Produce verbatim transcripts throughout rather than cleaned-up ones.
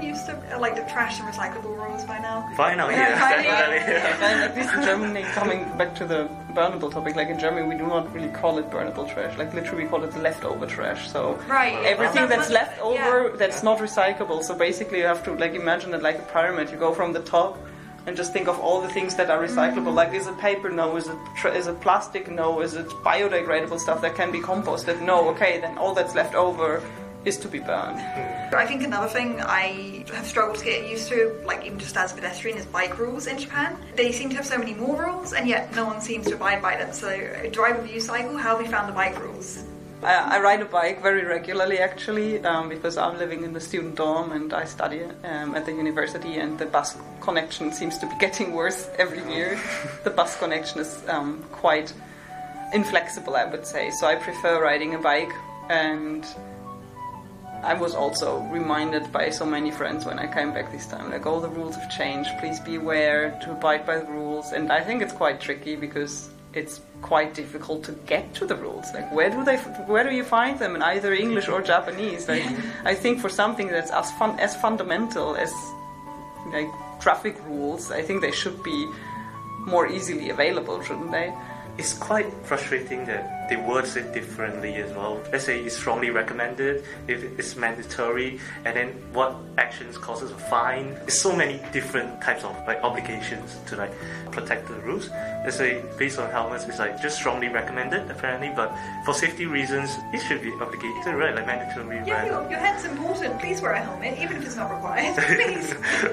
used to like the trash and recyclable rules by now? By now, Yeah, yes, kind of, definitely. And at least in Germany, coming back to the burnable topic, like in Germany we do not really call it burnable trash, like literally we call it leftover trash. So Right. everything that's much- left over yeah. that's not recyclable. So basically you have to like imagine it like a pyramid. You go from the top and just think of all the things that are recyclable. Like, is it paper? No. Is it tra- is it plastic? No. Is it biodegradable stuff that can be composted? No. Okay, then all that's left over is to be burned. I think another thing I have struggled to get used to, like even just as a pedestrian, is bike rules in Japan. They seem to have so many more rules, and yet no one seems to abide by them. So, drive a view cycle, how have you found the bike rules? I, I ride a bike very regularly, actually, um, because I'm living in the student dorm and I study um, at the university, and the bus connection seems to be getting worse every year. The bus connection is um, quite inflexible, I would say. So I prefer riding a bike, and I was also reminded by so many friends when I came back this time, like, all the rules have changed, please be aware to abide by the rules. And I think it's quite tricky because it's quite difficult to get to the rules. Like, where do they, where do you find them in either English or Japanese? Like, I think for something that's as fun, as fundamental as like traffic rules, I think they should be more easily available, shouldn't they? It's quite frustrating that they word it differently as well. Let's say it's strongly recommended, if it's mandatory, and then what actions causes a fine. There's so many different types of like obligations to like protect the rules. Let's say based on helmets, it's like just strongly recommended apparently, but for safety reasons, it should be obligated, right? Like mandatory. Yeah, right? your, your head's important. Please wear a helmet, even if it's not required. Please.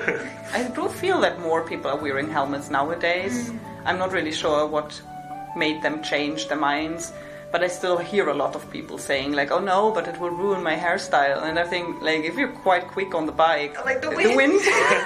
I do feel that more people are wearing helmets nowadays. Mm. I'm not really sure what made them change their minds, but I still hear a lot of people saying like, oh no, but it will ruin my hairstyle. And I think like if you're quite quick on the bike, like the wind, the wind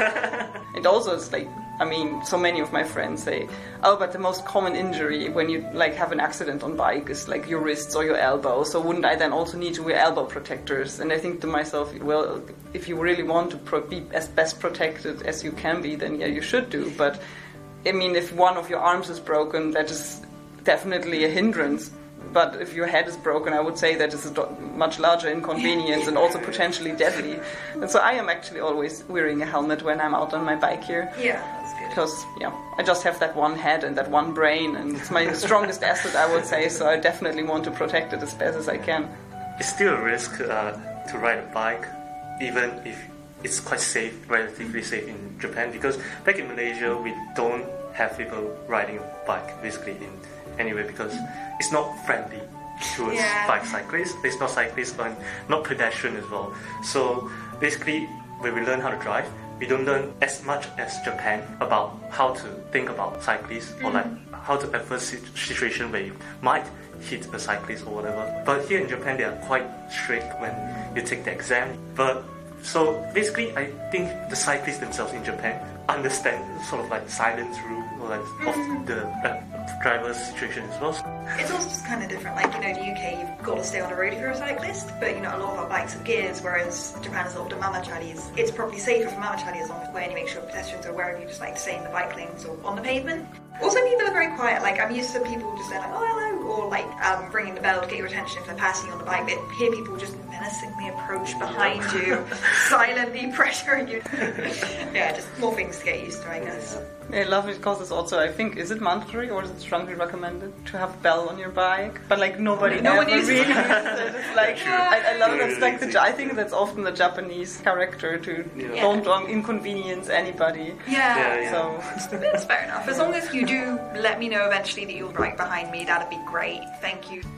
it also is like, I mean, so many of my friends say, oh, but the most common injury when you like have an accident on bike is like your wrists or your elbow, so wouldn't I then also need to wear elbow protectors? And I think to myself, well, if you really want to pro- be as best protected as you can be, then yeah, you should do. But I mean, if one of your arms is broken, that is definitely a hindrance. But if your head is broken, I would say that is a do- much larger inconvenience and also potentially deadly. And so I am actually always wearing a helmet when I'm out on my bike here. Yeah, that's good. Because, yeah, I just have that one head and that one brain, and it's my strongest asset, I would say, so I definitely want to protect it as best as I can. It's still a risk uh, to ride a bike, even if it's quite safe, relatively safe in Japan, because back in Malaysia, we don't have people riding a bike, basically, in anyway, because it's not friendly towards yeah. bike cyclists. There's no cyclists and not pedestrian as well. So basically, when we learn how to drive, we don't learn as much as Japan about how to think about cyclists mm-hmm. or like how to avert situation where you might hit a cyclist or whatever. But here in Japan, they are quite strict when you take the exam. But so basically, I think the cyclists themselves in Japan understand sort of like silence rule or like mm-hmm. of the uh, driver's situation as well. It's also just kind of different. Like, you know, the U K, you've got to stay on the road if you're a cyclist, but you know, a lot of our bikes have gears, whereas Japan is often mamacharis. It's probably safer for mamachari as long as when you make sure pedestrians are aware of you, just like stay in the bike lanes or on the pavement. Also, people are very quiet. Like, I'm used to people just saying like, oh hello, or like um, ringing the bell to get your attention if they're passing you on the bike. But here, people just menacingly approach behind you, silently pressuring you. Yeah, just more things to get used to, I guess. I love it because it's also, I think, is it mandatory or is it strongly recommended to have a bell on your bike? But like nobody no ever one uses really it. uses it. It's like, I, I love it. It's like the, I think that's often the Japanese character to Yeah. don't um, inconvenience anybody. Yeah. Yeah, yeah. So That's fair enough. As long as you do let me know eventually that you're right behind me, that'd be great. Thank you.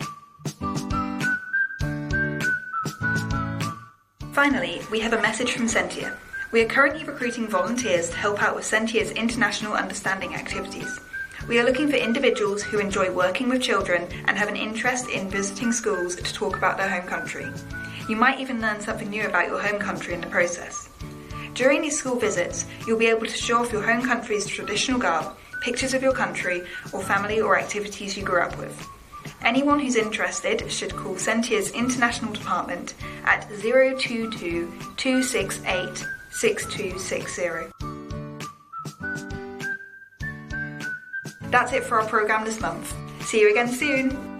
Finally, we have a message from Sentia. We are currently recruiting volunteers to help out with Sentia's international understanding activities. We are looking for individuals who enjoy working with children and have an interest in visiting schools to talk about their home country. You might even learn something new about your home country in the process. During these school visits, you'll be able to show off your home country's traditional garb, pictures of your country, or family or activities you grew up with. Anyone who's interested should call Sentia's International Department at zero two two, two six eight, six two six zero. That's it for our programme this month. See you again soon!